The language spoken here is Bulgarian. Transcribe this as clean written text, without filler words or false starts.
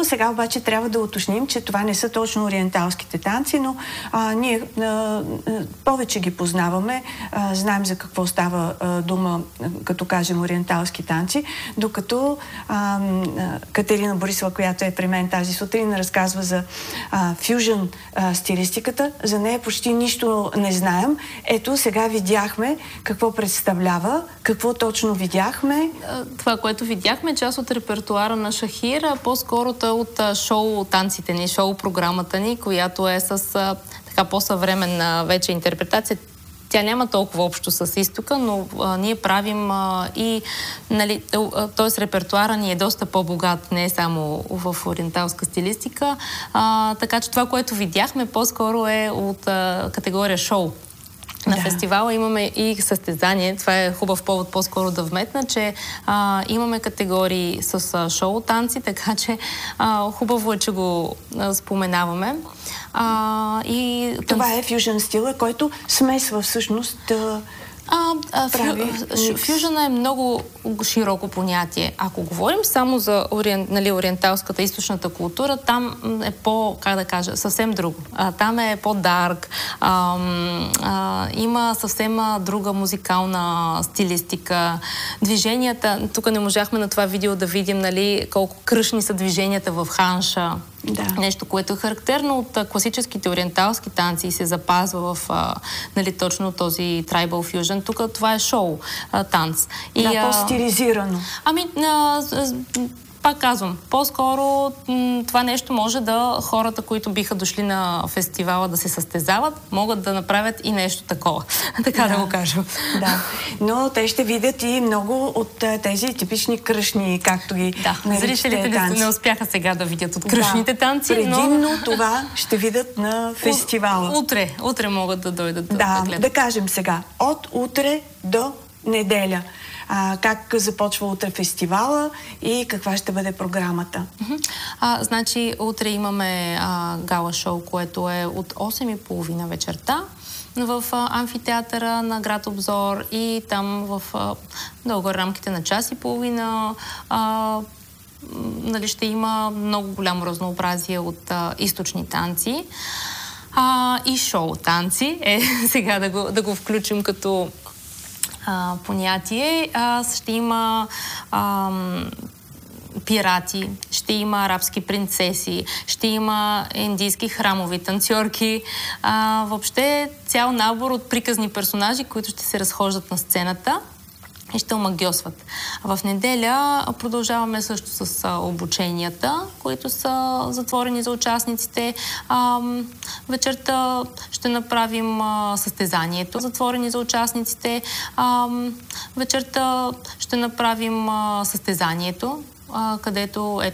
сега обаче трябва да уточним, че това не са точно ориенталските танци, но ние повече ги познаваме, знаем за какво става дума, като кажем ориенталски танци, докато Катерина Борисова, която е при мен тази сутрин, разказва за фюжън стилистиката. За нея почти нищо не знаем. Ето, сега видяхме какво представлява, какво точно видяхме. Това, което видяхме, част от репертуара на Шахир, по-скоро от шоу танците ни, шоу програмата ни, която е с така по-съвременна вече интерпретация. Тя няма толкова общо с изтока, но ние правим и, нали, т.е. репертуара ни е доста по-богат, не само в ориенталска стилистика. Така че това, което видяхме, по-скоро е от категория шоу. На фестивала имаме и състезание. Това е хубав повод по-скоро да вметна, че имаме категории с шоу танци, така че хубаво е, че го споменаваме. Това е фюжън стила, който смесва всъщност фюжъна е много широко понятие. Ако говорим само за ориенталската, източната култура, там е как да кажа, съвсем друго. Там е по-дарк, има съвсем друга музикална стилистика. Движенията, тук не можахме на това видео да видим, нали, колко кръшни са движенията в ханша. Да. Нещо, което е характерно от класическите ориенталски танци и се запазва в нали, точно този трайбал фюжън. Тук това е шоу танц. Да, по-стилизирано. Пак казвам, по-скоро това нещо може да хората, които биха дошли на фестивала да се състезават, могат да направят и нещо такова. Така да го кажем. Да, но те ще видят и много от тези типични кръшни, както ги наричате, зрителите танци. Не успяха сега да видят от кръшните танци, предимно това ще видят на фестивала. Утре могат да дойдат да гледат. Да кажем сега, от утре до неделя. Как започва утре фестивала и каква ще бъде програмата? Значи, утре имаме гала шоу, което е от 8:30 вечерта в амфитеатъра на град Обзор и там в долу рамките на час и половина нали, ще има много голямо разнообразие от източни танци и шоу танци. Сега да го включим като понятие. Ще има пирати, ще има арабски принцеси, ще има индийски храмови танцорки. Въобще цял набор от приказни персонажи, които ще се разхождат на сцената и ще омагьосват. В неделя продължаваме също с обученията, които са затворени за участниците. Вечерта ще направим състезанието, затворени за участниците. Вечерта ще направим състезанието, където